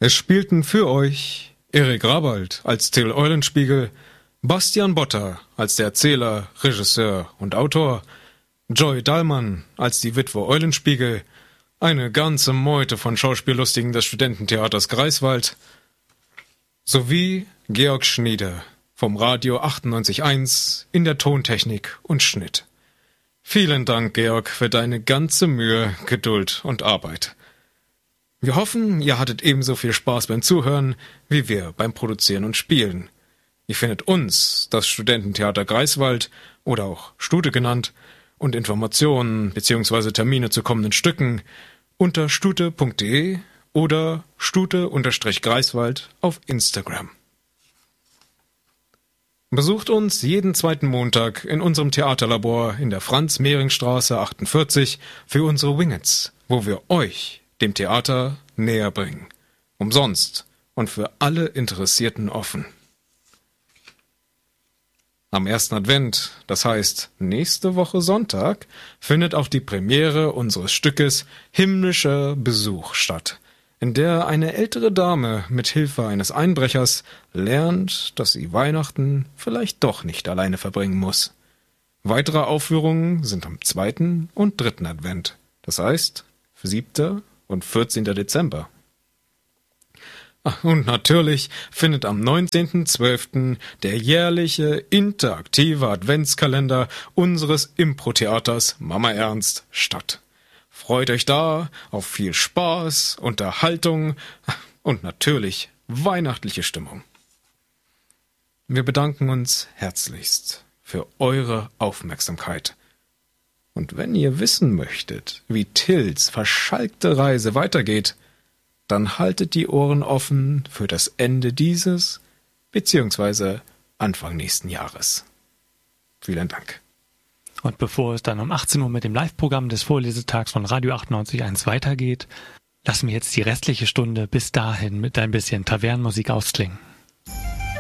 Es spielten für euch Erik Rabald als Till Eulenspiegel, Bastian Botter als der Erzähler, Regisseur und Autor, Joy Dahlmann als die Witwe Eulenspiegel, eine ganze Meute von Schauspiellustigen des Studententheaters Greifswald, sowie Georg Schnieder vom Radio 98.1 in der Tontechnik und Schnitt. Vielen Dank, Georg, für deine ganze Mühe, Geduld und Arbeit. Wir hoffen, ihr hattet ebenso viel Spaß beim Zuhören, wie wir beim Produzieren und Spielen. Ihr findet uns, das Studententheater Greifswald, oder auch Stute genannt, und Informationen bzw. Termine zu kommenden Stücken unter stute.de oder stute-greifswald auf Instagram. Besucht uns jeden zweiten Montag in unserem Theaterlabor in der Franz-Mehring-Straße 48 für unsere Wingets, wo wir euch dem Theater näher bringen. Umsonst und für alle Interessierten offen. Am 1. Advent, das heißt nächste Woche Sonntag, findet auch die Premiere unseres Stückes Himmlischer Besuch statt, in der eine ältere Dame mit Hilfe eines Einbrechers lernt, dass sie Weihnachten vielleicht doch nicht alleine verbringen muss. Weitere Aufführungen sind am 2. und 3. Advent, das heißt 7. und 14. Dezember. Und natürlich findet am 19.12. der jährliche interaktive Adventskalender unseres Impro-Theaters Mama Ernst statt. Freut euch da auf viel Spaß, Unterhaltung und natürlich weihnachtliche Stimmung. Wir bedanken uns herzlichst für eure Aufmerksamkeit. Und wenn ihr wissen möchtet, wie Tills verschalkte Reise weitergeht, dann haltet die Ohren offen für das Ende dieses bzw. Anfang nächsten Jahres. Vielen Dank. Und bevor es dann um 18 Uhr mit dem Live-Programm des Vorlesetags von Radio 98.1 weitergeht, lassen wir jetzt die restliche Stunde bis dahin mit ein bisschen Tavernenmusik ausklingen.